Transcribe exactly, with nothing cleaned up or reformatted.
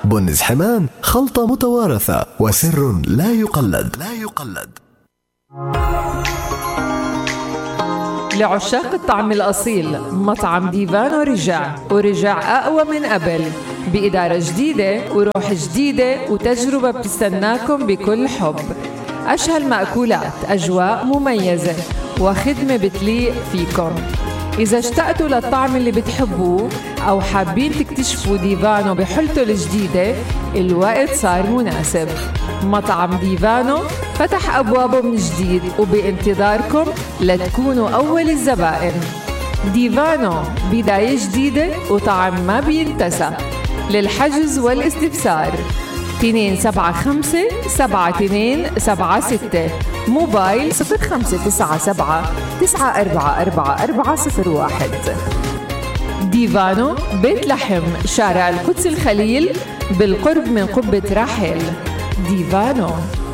بنز حمان، خلطة متوارثة وسر لا يقلد لا يقلد. لعشاق الطعم الأصيل، مطعم ديفانو رجع ورجع أقوى من قبل، بإدارة جديدة وروح جديدة وتجربة بتستناكم بكل حب. أشهى المأكولات، أجواء مميزة وخدمة بتليق فيكم. إذا اشتقتوا للطعم اللي بتحبوه أو حابين تكتشفوا ديفانو بحلته الجديدة، الوقت صار مناسب. مطعم ديفانو فتح أبوابه من جديد وبانتظاركم لتكونوا أول الزبائن. ديفانو بداية جديدة وطعم ما بينتسى. للحجز والاستفسار اثنين سبعة خمسة سبعة اثنين سبعة ستة، موبايل صفر خمسة تسعة سبعة تسعة أربعة أربعة أربعة صفر واحد. ديفانو بيت لحم، شارع القدس الخليل بالقرب من قبة راحل. ديفانو.